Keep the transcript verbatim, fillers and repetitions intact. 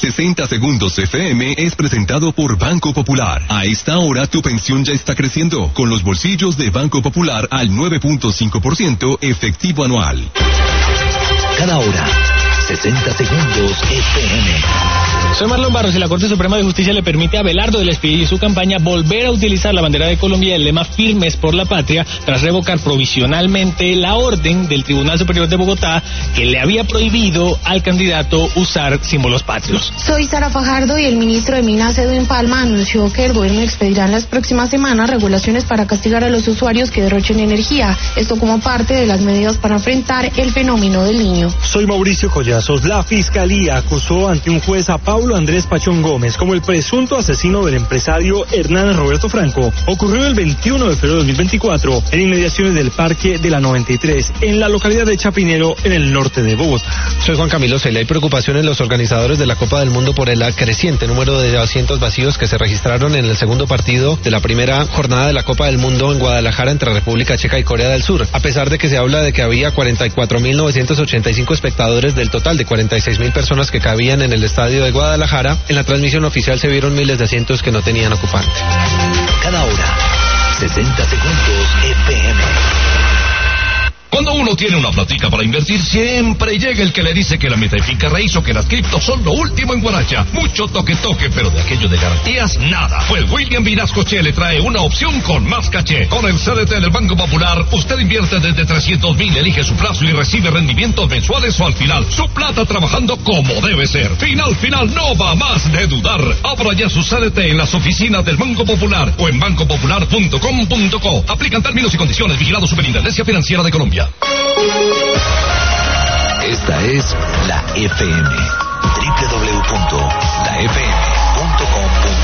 sesenta Segundos F M es presentado por Banco Popular. A esta hora tu pensión ya está creciendo, con los bolsillos de Banco Popular al nueve punto cinco por ciento efectivo anual. Cada hora, sesenta Segundos F M. Soy Marlon Barros y la Corte Suprema de Justicia le permite a Abelardo del Espíritu y su campaña volver a utilizar la bandera de Colombia y el lema Firmes por la Patria tras revocar provisionalmente la orden del Tribunal Superior de Bogotá que le había prohibido al candidato usar símbolos patrios. Soy Sara Fajardo y el ministro de Minas, Edwin Palma, anunció que el gobierno expedirá en las próximas semanas regulaciones para castigar a los usuarios que derrochen energía. Esto como parte de las medidas para enfrentar el fenómeno del Niño. Soy Mauricio Collazos. La Fiscalía acusó ante un juez a Paulo Andrés Pachón Gómez como el presunto asesino del empresario Hernán Roberto Franco. Ocurrió el veintiuno de febrero de dos mil veinticuatro en inmediaciones del Parque de la noventa y tres, en la localidad de Chapinero, en el norte de Bogotá. Soy Juan Camilo Cela. Hay preocupación en los organizadores de la Copa del Mundo por el creciente número de asientos vacíos que se registraron en el segundo partido de la primera jornada de la Copa del Mundo en Guadalajara entre República Checa y Corea del Sur, a pesar de que se habla de que había cuarenta y cuatro mil novecientos ochenta y cinco espectadores del total de cuarenta y seis mil personas que cabían en el estadio de Guadalajara. En la transmisión oficial se vieron miles de asientos que no tenían ocupante. Cada hora, sesenta Segundos F M. Cuando uno tiene una platica para invertir, siempre llega el que le dice que la meta de finca raíz o que las criptos son lo último en Guaracha. Mucho toque toque, pero de aquello de garantías, nada. Pues William Vinasco Che le trae una opción con más caché. Con el C D T del Banco Popular, usted invierte desde trescientos mil, elige su plazo y recibe rendimientos mensuales o al final. Su plata trabajando como debe ser. Final, final, no va más de dudar. Abra ya su C D T en las oficinas del Banco Popular o en banco popular punto com punto co. Aplican términos y condiciones. Vigilado Superintendencia Financiera de Colombia. Esta es la F M.